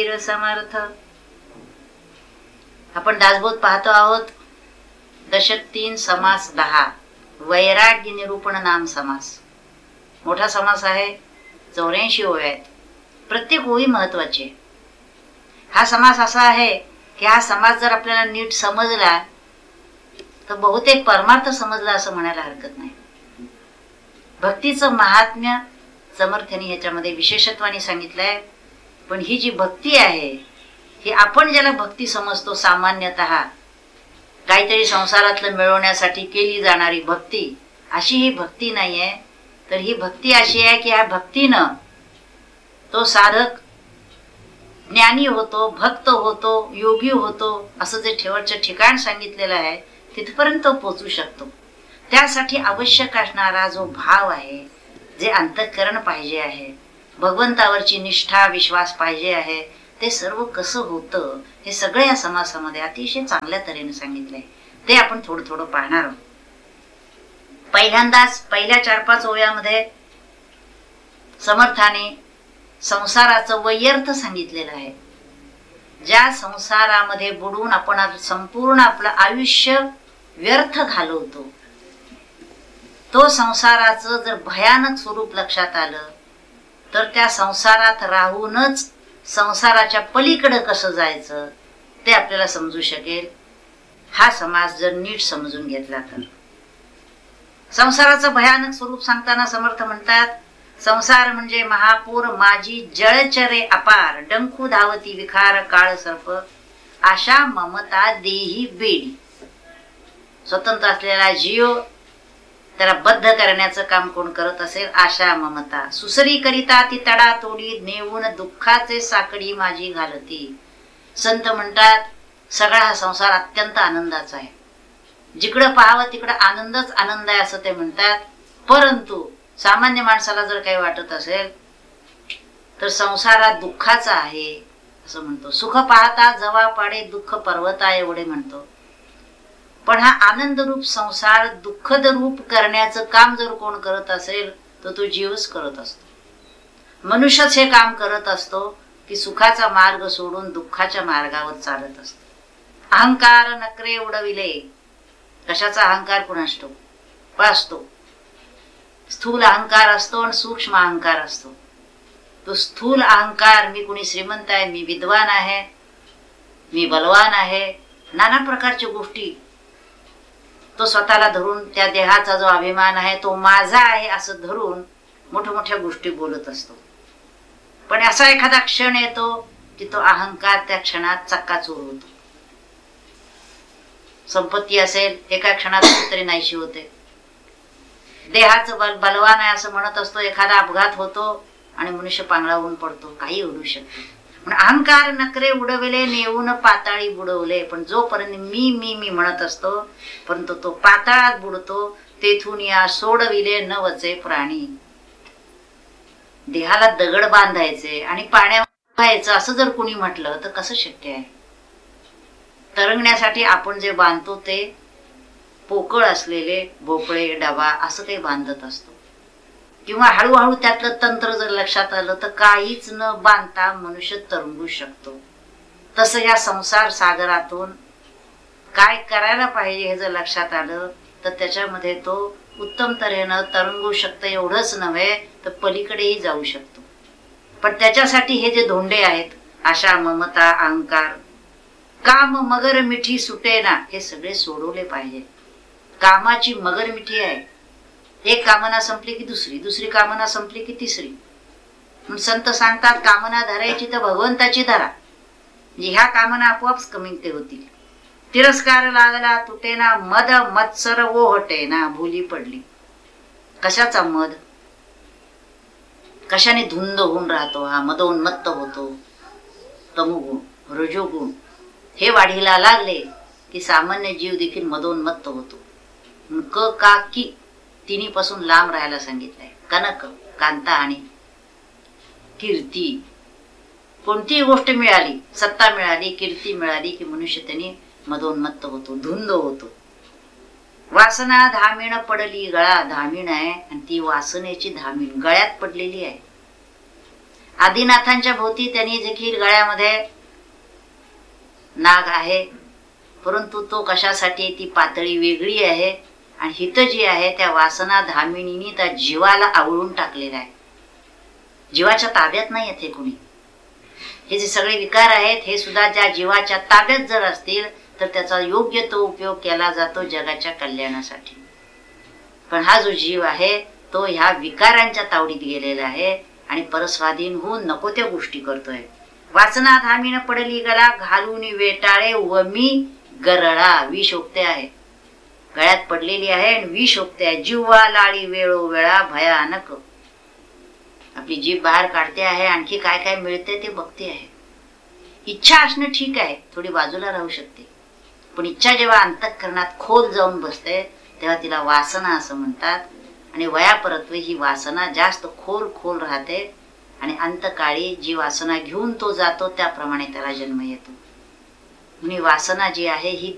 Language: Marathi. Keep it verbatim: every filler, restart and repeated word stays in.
वीर समर्थ. आपण दासबोध पाहतो आहोत. दशक तीन समास दहा. वैराग्य निरूपण नाम समास. मोठा समास आहे. चौऱ्याऐंशी ओव्या आहेत. प्रत्येक ओवी महत्वाची आहे. हा समास असा आहे की हा समास जर आपल्याला नीट समजला तर बहुतेक परमार्थ समजला असं म्हणायला हरकत नाही. भक्तीचं महात्म्य समर्थांनी ह्याच्यामध्ये विशेषत्वाने सांगितलंय. पण ही जी भक्ती आहे ही आपण ज्याला भक्ती समजतो सामान्यतः काहीतरी संसारातलं मिळवण्यासाठी केली जाणारी भक्ती, अशी ही भक्ती नाहीये. तर ही भक्ती अशी आहे की ह्या भक्तीनं तो साधक ज्ञानी होतो, भक्त होतो, योगी होतो, असं जे शेवटचं ठिकाण सांगितलेलं आहे तिथपर्यंत पोहोचू शकतो. त्यासाठी आवश्यक असणारा जो भाव आहे, जे अंतःकरण पाहिजे आहे, भगवंतावरची निष्ठा विश्वास पाहिजे आहे, ते सर्व कसं होतं हे सगळं या समासामध्ये अतिशय चांगल्या तऱ्हेने सांगितलंय. ते आपण थोडं थोडं पाहणार आहोत. पहिल्यांदाच पहिल्या चार पाच ओव्यामध्ये समर्थाने संसाराचं वैयर्थ सांगितलेलं आहे. ज्या संसारामध्ये बुडून आपण संपूर्ण आपलं आयुष्य व्यर्थ घालवतो, तो संसाराचं जर भयानक स्वरूप लक्षात आलं तर त्या संसारात राहूनच संसाराच्या पलीकडे कसं जायचं ते आपल्याला समजू शकेल. हा समास जर नीट समजून घेतला तर. संसाराचं भयानक स्वरूप सांगताना समर्थ म्हणतात, संसार म्हणजे महापूर माझी जळचरे अपार, डंखू धावती विखार काळ सर्प, आशा ममता देही बेडी. स्वतंत्र असलेला जीव त्याला बद्ध करण्याचं काम कोण करत असेल? आशा ममता. सुसरी करिता ती तडा तोडी, नेऊन दुःखाचे साकडी माझी घालती. संत म्हणतात सगळा हा संसार अत्यंत आनंदाचा आहे. जिकडं पाहावं तिकडं आनंदच आनंद आहे असं ते म्हणतात. परंतु सामान्य माणसाला जर काही वाटत असेल तर संसारात दुःखाचा आहे असं म्हणतो. सुख पाहता जवा पाडे दुःख पर्वता एवढे म्हणतो. पण हा आनंद रूप संसार दुःखद रूप करण्याचं काम जर कोण करत असेल तर तो जीवच करत असतो. मनुष्यच हे काम करत असतो की सुखाचा मार्ग सोडून दुःखाच्या मार्गावर चालत असतो. अहंकार नकरे उडविले. कशाचा अहंकार कुणास ठाऊक असतो. स्थूल अहंकार असतो आणि सूक्ष्म अहंकार असतो. तो स्थूल अहंकार, मी कुणी श्रीमंत आहे, मी विद्वान आहे, मी बलवान आहे, नाना प्रकारच्या गोष्टी तो स्वतःला धरून, त्या देहाचा जो अभिमान आहे तो माझा आहे असं धरून मोठ्या मोठ्या गोष्टी बोलत असतो. पण असा एखादा क्षण येतो की तो अहंकार त्या क्षणात चक्काचूर होतो. संपत्ती असेल एका क्षणात तरी नाहीशी होते. देहाचं बल बलवान आहे असं म्हणत असतो, एखादा अपघात होतो आणि मनुष्य पांगळावून पडतो. काही उडू शकतो. पण अहंकार नकरे उडविले नेऊन पाताळी बुडवले. पण जोपर्यंत मी मी मी म्हणत असतो परंतु तो पाताळात बुडतो. तेथून या सोडविले न वचे प्राणी. देहाला दगड बांधायचे आणि पाण्यात व्हायचं असं जर कुणी म्हटलं तर कसं शक्य आहे? तरंगण्यासाठी आपण जे बांधतो ते पोकळ असलेले भोपळे डबा असं काही बांधत असतो. किंवा हळूहळू त्यातलं तंत्र जर लक्षात आलं तर काहीच न बांधता मनुष्य तरंगू शकतो. तसं या संसार सागरातून काय करायला पाहिजे हे जर लक्षात आलं तर त्याच्यामध्ये तो उत्तम तऱ्हेनं तरंगू शकतो. एवढंच नव्हे तर पलीकडेही जाऊ शकतो. पण त्याच्यासाठी हे जे धोंडे आहेत, आशा ममता अहंकार, काम मगर मिठी सुटे ना, हे सगळे सोडवले पाहिजे. कामाची मगर मिठी आहे. एक कामना संपली की दुसरी, दुसरी कामना संपली की तिसरी. म्हणून संत सांगतात कामना धरायची तर भगवंताची धरा, म्हणजे ह्या कामना आपोआप कमी ते होतील. तिरस्कार लागला तुटेना, मद मत्सर ओहटेना, भुली पडली. कशाचा मद? कशाने धुंद होऊन राहतो? हा मदोन्मत्त होतो. तमोगुण, रजोगुण हे वाढीला लागले की सामान्य जीव देखील मदोन्मत्त होतो. क का की तिन्ही पासून लांब राहायला सांगितलंय. कनक, कांता आणि कीर्ती. कोणतीही गोष्ट मिळाली, सत्ता मिळाली, कीर्ती मिळाली की मनुष्य त्यांनी मदोन्मत्त होतो, धुंद होतो. वासना धामीण पडली गळा. धामीण आहे आणि ती वासनेची धामीण गळ्यात पडलेली आहे. आदिनाथांच्या भोवती त्यांनी देखील गळ्यामध्ये नाग आहे, परंतु तो कशासाठी, ती पातळी वेगळी आहे. आणि हित जी आहे त्या वासना धामिनीने त्या जीवाला आवळून टाकलेला आहे. जीवाच्या ताब्यात नाही येते कुणी. हे जे सगळे विकार आहेत हे सुद्धा ज्या जीवाच्या ताब्यात जर असतील तर त्याचा योग्य तो उपयोग केला जातो जगाच्या कल्याणासाठी. पण हा जो जीव आहे तो ह्या विकारांच्या तावडीत गेलेला आहे आणि परस्वाधीन होऊन नको त्या गोष्टी करतोय. वासना धामीन पडली गला घालून वेटाळे व मी गरळा. विषोक्ते आहे, गळ्यात पडलेली आहे आणि विषोक्ते आहे. जीवा लाळी वेळोवेळा भयानक. आपली जीभ बाहेर काढते आहे, आणखी काय काय मिळते ते बघते आहे. इच्छा असणं ठीक आहे, थोडी बाजूला राहू शकते, पण इच्छा जेव्हा अंतःकरणात खोल जाऊन बसते तेव्हा तिला वासना असं म्हणतात. आणि वयापरत्वे ही वासना जास्त खोल खोल राहते आणि अंतकाळी जी वासना घेऊन तो जातो त्याप्रमाणे त्याला जन्म येतो. म्हणून वासना जी आहे ही